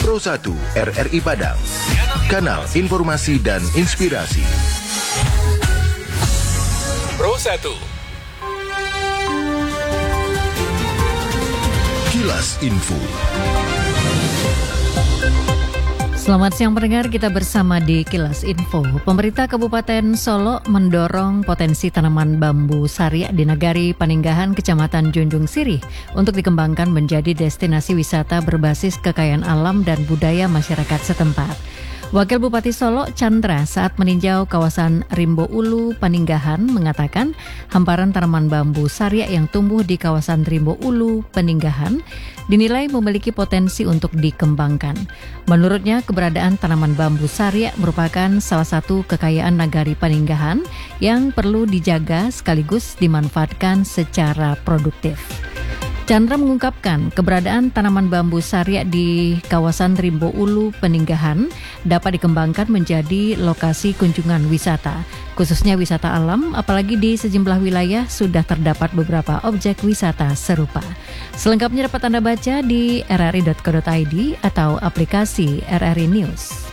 Pro 1 RRI Padang, kanal informasi dan inspirasi. Pro 1. Kilas Info. Selamat siang pendengar, kita bersama di Kilas Info. Pemerintah Kabupaten Solo mendorong potensi tanaman bambu sariak di Nagari Paninggahan, Kecamatan Junjung Sirih untuk dikembangkan menjadi destinasi wisata berbasis kekayaan alam dan budaya masyarakat setempat. Wakil Bupati Solo Chandra saat meninjau kawasan Rimbo Ulu Paninggahan mengatakan hamparan tanaman bambu sariak yang tumbuh di kawasan Rimbo Ulu Paninggahan dinilai memiliki potensi untuk dikembangkan. Menurutnya, keberadaan tanaman bambu sariak merupakan salah satu kekayaan Nagari Paninggahan yang perlu dijaga sekaligus dimanfaatkan secara produktif. Chandra mengungkapkan keberadaan tanaman bambu sariak di kawasan Rimbo Ulu Paninggahan dapat dikembangkan menjadi lokasi kunjungan wisata, khususnya wisata alam, apalagi di sejumlah wilayah sudah terdapat beberapa objek wisata serupa. Selengkapnya dapat Anda baca di rri.co.id atau aplikasi RRI News.